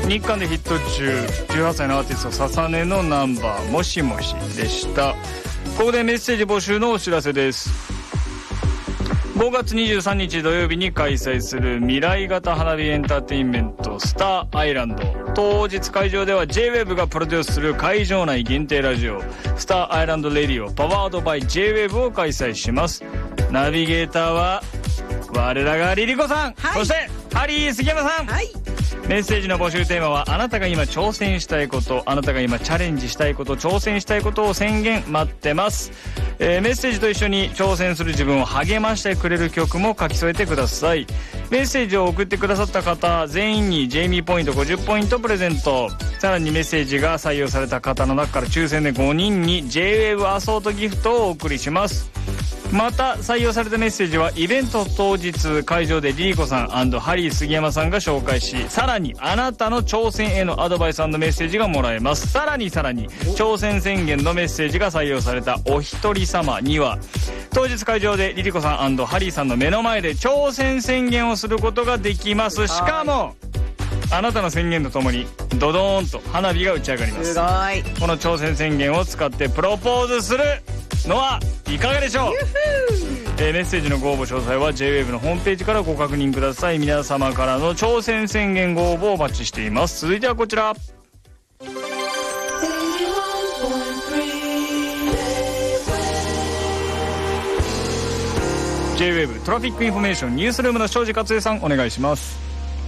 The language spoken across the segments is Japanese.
日韓でヒット中18歳のアーティスト笹根のナンバーもしもしでした。ここでメッセージ募集のお知らせです。5月23日土曜日に開催する未来型花火エンターテインメントスターアイランド、当日会場では J-WAVE がプロデュースする会場内限定ラジオスターアイランドレディオパワードバイ J-WAVE を開催します。ナビゲーターは我らがリリコさん、はい、そしてハリー杉山さん、はい、メッセージの募集テーマはあなたが今挑戦したいこと、あなたが今チャレンジしたいこと、挑戦したいことを宣言待ってます。メッセージと一緒に挑戦する自分を励ましてくれる曲も書き添えてください。メッセージを送ってくださった方全員にジェイミーポイント50ポイントプレゼント。さらにメッセージが採用された方の中から抽選で5人に J-WAVE アソートギフトをお送りします。また採用されたメッセージはイベント当日会場でリリコさん&ハリー杉山さんが紹介し、さらにあなたの挑戦へのアドバイス&メッセージがもらえます。さらに挑戦宣言のメッセージが採用されたお一人様には当日会場でリリコさん&ハリーさんの目の前で挑戦宣言をすることができます。しかもあなたの宣言とともにドドーンと花火が打ち上がります。すごい。この挑戦宣言を使ってプロポーズするのはいかがでしょう。メッセージのご応募詳細は J-WAVE のホームページからご確認ください。皆様からの挑戦宣言ご応募をお待ちしています。続いてはこちら。J-WAVE トラフィックインフォメーションニュースルームの庄司克恵さん、お願いします。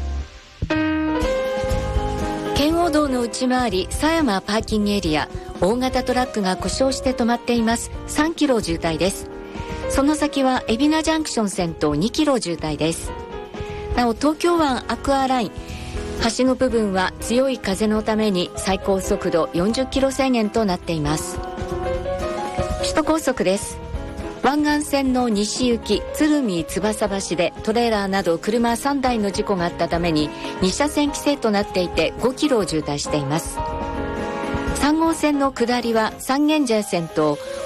圏央道の内回り狭山パーキングエリア、大型トラックが故障して止まっています。3キロ渋滞です。その先は海老名ジャンクション線と2キロ渋滞です。なお東京湾アクアライン橋の部分は強い風のために最高速度40キロ制限となっています。首都高速です。湾岸線の西行き鶴見翼橋でトレーラーなど車3台の事故があったために2車線規制となっていて5キロを渋滞しています。3号線の下りは三軒茶屋線と